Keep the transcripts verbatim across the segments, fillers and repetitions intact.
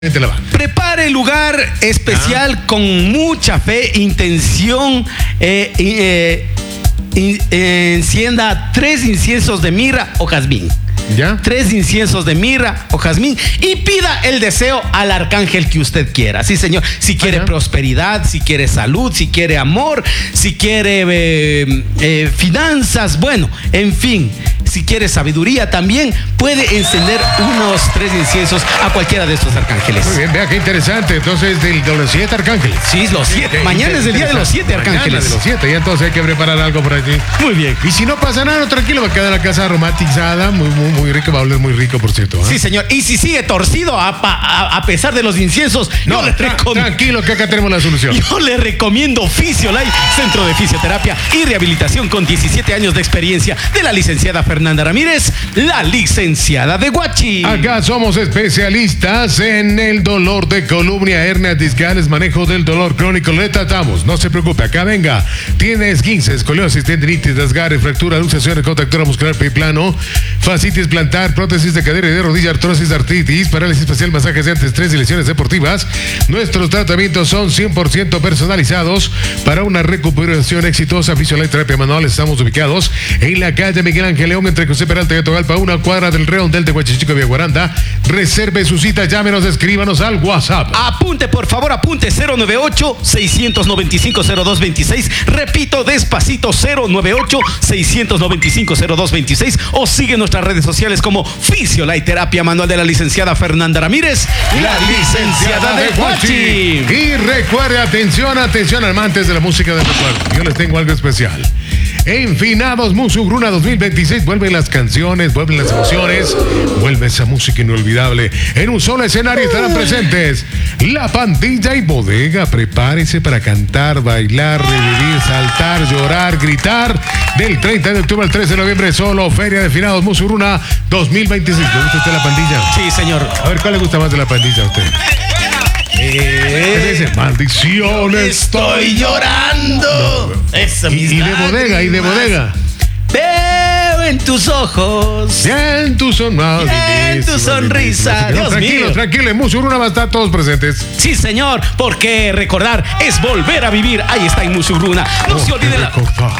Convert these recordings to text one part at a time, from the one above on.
Prepare el lugar especial ah. con mucha fe, intención, eh, eh, in, eh, encienda tres inciensos de mirra o jazmín. ¿Ya? Tres inciensos de mirra o jazmín y pida el deseo al arcángel que usted quiera. Sí, señor. Si quiere ah, prosperidad, si quiere salud, si quiere amor, si quiere eh, eh, finanzas, bueno, en fin. Si quiere sabiduría también puede encender unos tres inciensos a cualquiera de estos arcángeles. Muy bien, vea qué interesante. Entonces, de, de los siete arcángeles. Sí, los siete. Sí, mañana es el día de los siete arcángeles. Mañana de los siete, y entonces hay que preparar algo por allí. Muy bien. Y si no pasa nada, tranquilo, va a quedar la casa aromatizada, muy, muy, muy rico, va a oler muy rico, por cierto. ¿eh? Sí, señor. Y si sigue torcido a, a, a pesar de los inciensos, no, yo le tra recomiendo. Tranquilo, que acá tenemos la solución. Yo le recomiendo Fisiolife, Centro de Fisioterapia y Rehabilitación con diecisiete años de experiencia, de la licenciada Fernanda Ramírez, la licenciada de Huachi. Acá somos especialistas en el dolor de columna, hernias discales, manejo del dolor crónico. Le tratamos, no se preocupe, acá venga. Tiene esguince, escoliosis, tendinitis, desgarre, fractura, luxaciones, contractura muscular plano, fascitis plantar, prótesis de cadera y de rodilla, artrosis, artritis, parálisis facial, masajes de antiestrés y lesiones deportivas. Nuestros tratamientos son cien por ciento personalizados para una recuperación exitosa. Fisiolife Terapia Manual. Estamos ubicados en la calle Miguel Ángel León, entre José Peralta y Atogalpa, una cuadra del Redondel de Huachichico, Villa Guaranda. Reserve su cita, llámenos, escríbanos al WhatsApp. Apunte, por favor, apunte cero nueve ocho, seis nueve cinco, cero dos dos seis. Repito despacito, cero nueve ocho, seis nueve cinco, cero dos dos seis. O sigue nuestras redes sociales como Fisiolife Terapia Manual de la licenciada Fernanda Ramírez, la licenciada de Huachi. Y recuerde, atención, atención, amantes de la música de recuerdo. Yo les tengo algo especial. En Finados Musugruna dos mil veintiséis vuelven las canciones, vuelven las emociones, vuelve esa música inolvidable. En un solo escenario estarán presentes La Pandilla y Bodega. Prepárese para cantar, bailar, revivir, saltar, llorar, gritar. Del treinta de octubre al trece de noviembre, solo Feria de Finados Musugruna dos mil veintiséis. ¿Le gusta a usted La Pandilla? Sí, señor. A ver, ¿cuál le gusta más de La Pandilla a usted? Eh, es maldiciones. Estoy llorando. No, no. Esa y, y de bodega, y de bodega. Veo en tus ojos. En tu sonrisa. En tu sonrisa. No, Dios tranquilo, mío. tranquilo. En Musugruna va a estar todos presentes. Sí, señor. Porque recordar es volver a vivir. Ahí está en Musugruna. No, no se olvide la.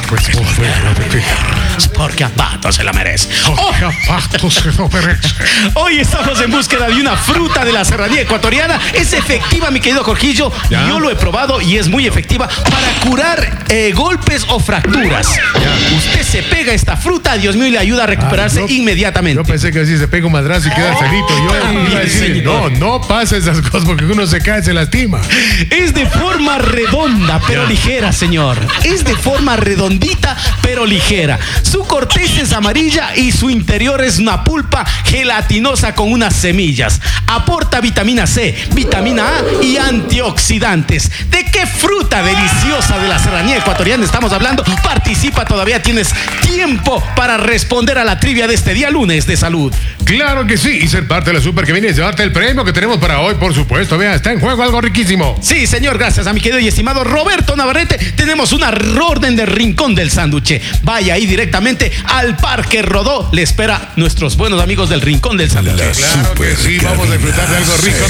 Porque a Pato se la merece. Porque a Pato se lo merece. Hoy estamos en búsqueda de una fruta de la serranía ecuatoriana. Es efectiva, mi querido Jorgillo. ¿Ya? Yo lo he probado y es muy efectiva para curar eh, golpes o fracturas. ¿Ya? Usted se pega esta fruta, Dios mío, y le ayuda a recuperarse ah, yo, inmediatamente. Yo pensé que así se pega un madrazo y queda sanito. Yo También, iba a decir, no, no pasa esas cosas porque uno se cae y se lastima. Es de forma redonda, pero ya. ligera, señor. Es de forma redondita, pero ligera. Su corteza es amarilla y su interior es una pulpa gelatinosa con unas semillas. Aporta vitamina C, vitamina A y antioxidantes. ¿De qué fruta deliciosa de la serranía ecuatoriana estamos hablando? Participa, todavía tienes tiempo para responder a la trivia de este día lunes de salud. Claro que sí, y ser parte de la super que viene y llevarte el premio que tenemos para hoy, por supuesto. Vea, está en juego algo riquísimo. Sí, señor, gracias a mi querido y estimado Roberto Navarrete. Tenemos una orden del Rincón del Sándwich. Vaya ahí directamente al Parque Rodó. Le espera nuestros buenos amigos del Rincón del Sándwich. Claro que sí, vamos a disfrutar de algo rico.